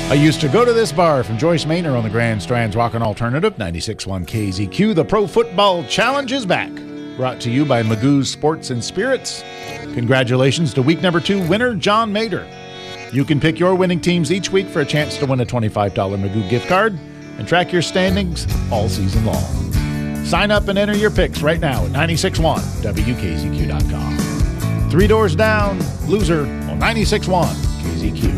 I used to go to this bar from Joyce Maynor on the Grand Strand's Rockin' Alternative, 96.1 KZQ. The Pro Football Challenge is back. Brought to you by Magoo's Sports and Spirits. Congratulations to week number 2 winner, John Mader. You can pick your winning teams each week for a chance to win a $25 Magoo gift card and track your standings all season long. Sign up and enter your picks right now at 961WKZQ.com. 3 Doors Down, Loser on 96.1 KZQ.